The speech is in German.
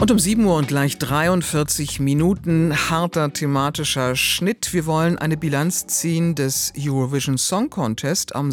Und um 7 Uhr und gleich 43 Minuten harter thematischer Schnitt. Wir wollen eine Bilanz ziehen des Eurovision Song Contest am